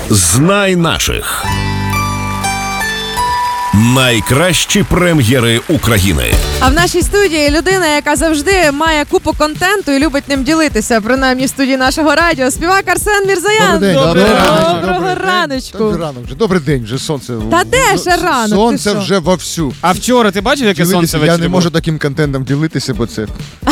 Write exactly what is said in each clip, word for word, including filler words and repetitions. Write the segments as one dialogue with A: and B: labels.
A: Знай наших. Найкращі прем'єри України.
B: А в нашій студії людина, яка завжди має купу контенту і любить ним ділитися, принаймні в студії нашого радіо, співак Арсен Мірзоян.
C: Добрий день.
B: Доброго,
C: Добрий
B: Доброго
C: день.
B: раночку.
C: Добрий ранок вже. Добрий день, вже сонце.
B: Та де ще ранок?
C: Сонце
B: Ти що?
C: вже вовсю.
D: А вчора ти бачив, яке сонце
C: Ділитися,
D: ввечері
C: я не
D: було?
C: можу таким контентом ділитися, бо це...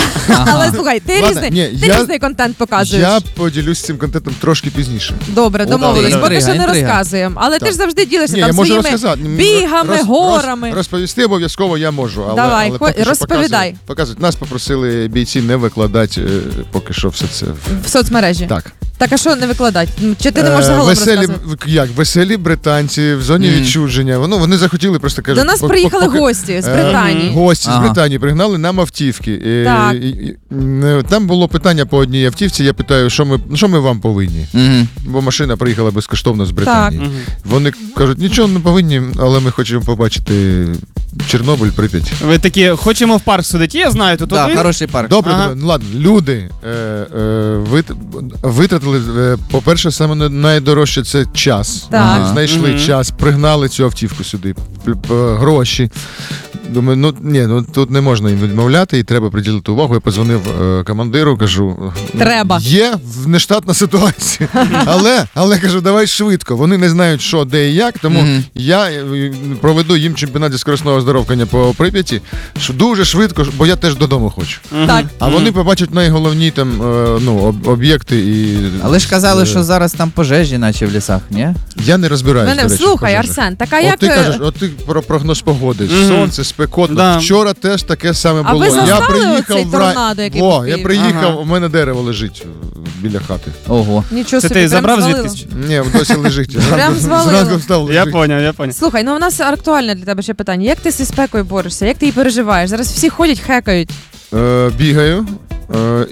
B: Але слухай, ти
C: Ладно,
B: різний,
C: ні,
B: ти
C: я-
B: різний контент показуєш.
C: Я поділюсь цим контентом трошки пізніше.
B: Добре, домовились,
D: добре.
B: поки що не
E: Інтрига.
B: розказуємо. Але ти
C: Так.
B: ж завжди ділишся
C: Ні,
B: там
C: я можу
B: своїми
C: розказати.
B: бігами,
C: Роз-
B: горами.
C: роз- розповісти обов'язково я можу, але,
B: Давай,
C: але
B: хо-
C: поки що
B: розповідай.
C: показують- показують. Нас попросили бійці не викладати е, поки що все це.
B: В соцмережі.
C: Так.
B: Так, а що не викладати? Чи ти не можеш
C: Е,
B: загалом
C: веселі,
B: розказувати?
C: в- як, веселі британці в зоні
E: Мгм.
C: відчуження. Ну, вони захотіли просто кажуть.
B: До нас
C: по-
B: приїхали
C: поки-
B: гості з
C: Е,
B: Британії.
C: Гості
E: Ага.
C: з Британії пригнали нам автівки. І,
B: Так.
C: і- і- і, там було питання по одній автівці. Я питаю, що ми, що ми вам повинні?
E: Мгм.
C: Бо машина приїхала безкоштовно з Британії.
D: Мгм.
C: Вони кажуть, нічого не повинні, але ми хочемо побачити Чорнобиль, Прип'ять.
D: Ви такі, хочемо в парк судити, я знаю, тут
E: Так,
D: один.
E: хороший парк.
C: Добре,
D: Ага.
C: добре, ну ладно, люди е, е, вит- витратили, е, по-перше, саме най- найдорожче це час.
B: Так.
C: Вони знайшли
D: Мгм.
C: час, пригнали цю автівку сюди, п- п- гроші. Думаю, ну ні, ну тут не можна їм відмовляти, і треба приділити увагу. Я подзвонив е, командиру, кажу,
B: Треба.
C: Є в нештатна ситуація. але, але кажу, давай швидко. Вони не знають, що, де і як, тому
E: Мгм.
C: я е, проведу їм чемпіонат зі скоростного оздоровлення по Прип'яті, що дуже швидко, бо я теж додому хочу.
D: Мгм.
B: Так.
C: А вони побачать найголовні там е, ну, об- об'єкти і.
E: Але ж казали,
C: е,
E: що зараз там пожежі, наче в лісах, ні?
C: я не розбираюся.
B: Мене
C: до речі,
B: слухай,
C: в пожежах.
B: Арсен, так а
C: От
B: як
C: ти
B: е,
C: кажеш, от ти про прогноз погоди.
D: Мгм.
C: Сонце, спекотно.
D: Да.
C: Вчора теж таке саме
B: А
C: було.
B: ви
C: я
B: застали
C: приїхав
B: оцей
C: в ра-
B: торнадо, який
C: Во,
B: був в
C: я
B: Києві?
C: приїхав,
D: Ага.
C: у мене дерево лежить е, біля хати.
E: Ого.
B: нічого
D: Це
B: собі,
D: ти
B: прям
D: забрав
B: звалило?
D: звідкись?
C: Ні, досі лежить.
B: Прям звалило.
C: Зранку встав,
D: Я
C: лежить.
D: поняв, я поняв.
B: Слухай, ну у нас актуальне для тебе ще питання. Як ти зі спекою борешся? Як ти її переживаєш? Зараз всі ходять, хекають.
C: Е, бігаю е,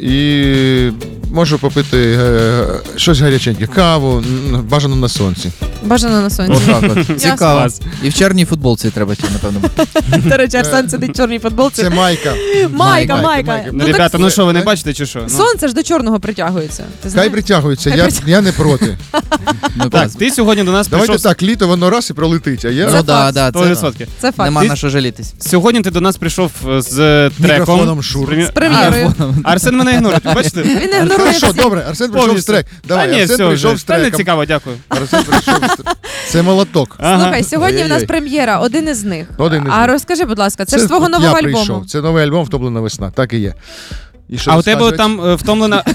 C: і можу попити е, щось гаряченьке, каву, м, бажано на сонці.
B: Бажано на сонці.
E: Отак от. Цікаво.
D: Клас.
E: І в чорній футболці треба ті, напевно.
B: До речі, Арсен сидить в чорній футболці.
C: Це майка.
B: Майка, майка.
C: майка.
D: Ну,
B: Ну,
D: ребята,
B: так
D: ну що, ви не бачите чи що? Ну.
B: сонце ж до чорного притягується. Ти
C: Хай
B: знаєш?
C: притягується,
B: Хай
C: я,
B: притягується.
C: я не проти.
E: Ну,
D: Так,
E: клас.
D: ти сьогодні до нас
C: Давайте
D: прийшов.
C: так, літо воно раз і пролетить, а я...
E: Ну да, да,
D: сто
E: це
D: відсотків.
B: Це факт.
E: нема
D: Ти-
E: на що жалітись.
D: Сьогодні ти до нас прийшов е, з треком.
C: Мікрофоном Шур.
D: З прем'єр-
B: З прем'єрою.
D: А, Арсен мене ігнорує, бачите?
B: Він ігнорує
C: Хорошо,
B: всі.
C: добре, Арсен прийшов з
D: Повністю.
C: трек. Давай,
D: Та ні,
C: Арсен
D: все
C: прийшов
D: вже.
C: з
D: Та не
C: треком.
D: цікаво, дякую.
C: Арсен прийшов з треком. Це молоток.
D: Ага.
B: Слухай, сьогодні в нас
E: Ой-ой-ой.
B: прем'єра, один із них.
C: Один із
B: А
C: них.
B: розкажи, будь ласка, це, ж з твого
C: от
B: нового
C: я
B: альбому.
C: прийшов. Це новий альбом «Втомлена весна», так і є. І що
D: А у тебе
C: розказують?
D: там е, втомлена...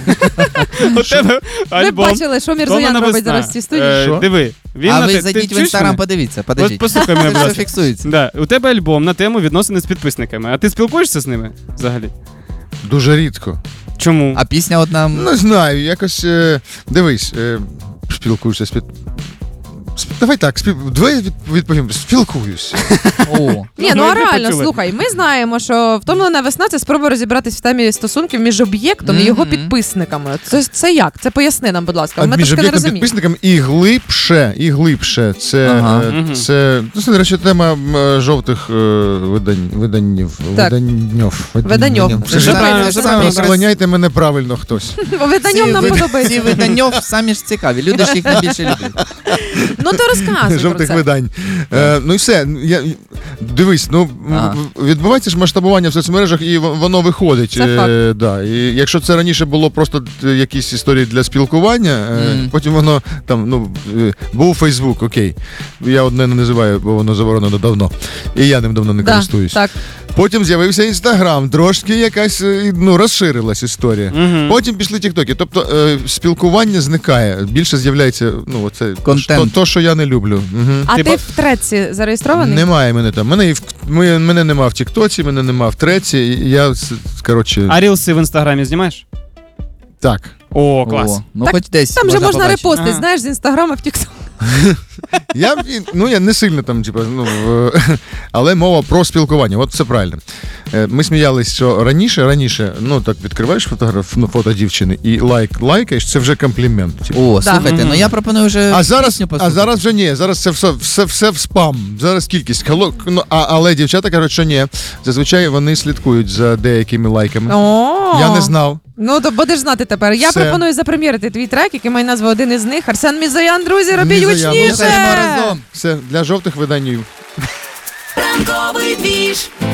D: У тебе
B: Ви
D: альбом.
B: бачили, що Мірзоян
D: «Втомлена
B: робить
D: весна».
B: зараз в цій студії?
D: Е,
C: Що?
D: Диви. Він
E: А
D: на
E: ви
D: те-
E: зайдіть
D: ти
E: в
D: чуєш
E: інстаграм,
D: мене?
E: подивіться,
D: От
E: подивіть.
D: послухай мене,
E: Це
D: будь
E: все
D: ласка.
E: фіксується.
D: Да, у тебе альбом на тему відносини з підписниками. А ти спілкуєшся з ними взагалі?
C: Дуже рідко.
D: Чому?
E: А пісня от нам...
C: Не знаю, якось, е, дивись, е, спілкуюся з під... Сп- Давай так, спів... давай від- відповім, спілкуюся.
E: О,
B: Ні, ну
D: Ну,
B: а
D: ви
B: реально,
D: почули.
B: слухай, ми знаємо, що втомлена весна це спроба розібратись в темі стосунків між об'єктом і його
E: Мгм.
B: підписниками. Це, це як? Це поясни нам, будь ласка.
C: А
B: Ми
C: між
B: трошки не
C: об'єктом
B: розуміємо.
C: підписником і глибше, і глибше. Це,
E: Ага.
C: е,
D: Мгм.
C: це, ну, це, до речі, тема м, е, жовтих е, видань, виданнів.
B: Так.
C: Виданньов.
B: Виданьов.
C: Виданьов.
B: Це
C: Це
B: ж
C: ж-
D: правильно,
E: це
D: це
E: саме
D: правильно.
C: Склоняйте мене правильно хтось.
B: Виданням нам
E: Ці вид-
B: подобається.
E: Ці виданньов самі ж цікаві. Люди ж їх найбільше люблять.
B: Ну то розказуй про
C: Жовтих
B: це.
C: видань. Е, ну і все. Я, дивись, ну
E: Ага.
C: в- відбувається ж масштабування в соцмережах, і в- воно виходить.
B: Це факт.
C: да. І якщо це раніше було просто е, якісь історії для спілкування, е,
E: Мгм.
C: потім воно там, ну, е, був Фейсбук, окей. Я одне не називаю, бо воно заборонено давно. І я ним давно не
B: Да,
C: користуюсь.
B: так.
C: Потім з'явився Інстаграм, трошки якась е, ну, розширилась історія.
D: Мгм.
C: Потім пішли тіктоки. Тобто е, спілкування зникає. Більше з'являється ну, оце,
E: Контент.
C: То, то, що я не люблю. Угу.
B: А
D: Ти
B: ти
D: ба-
B: в треці зареєстрований?
C: Немає мене там. Мене, і в, ми- мене нема в Тіктоці, мене нема в треці. і Я, с- коротше,
D: А рілси в інстаграмі знімаєш?
C: так.
D: О, клас.
E: О, ну
B: Так
E: хоч десь
B: Там же можна
E: побачити.
B: репостити,
D: Ага.
B: знаєш, з інстаграма в Тікток.
C: Я, і- ну, я не сильно там, типу, ну, в- але мова про спілкування. От все правильно. Е, Ми сміялись, що раніше, раніше, ну так відкриваєш фотограф, ну, фото дівчини і лайк лайкаєш, це вже комплімент. Типу.
E: О,
B: Да.
E: слухайте, ну я пропоную вже
C: А зараз,
E: пісню
C: а
E: послухати.
C: зараз вже ні, зараз це все, все, все в спам. Зараз кількість. Хало- Ну, а, але дівчата кажуть, що ні. Зазвичай вони слідкують за деякими лайками.
B: О,
C: Я не знав.
B: Ну, то будеш знати тепер. Я
C: Все.
B: пропоную запрем'єрити твій трек, який має назву один із них. Арсен Мізоян, друзі, робіть
C: Мізоян.
B: гучніше!
E: Слухаємо разом.
C: Все, для жовтих видань.
F: Ранковий двіж.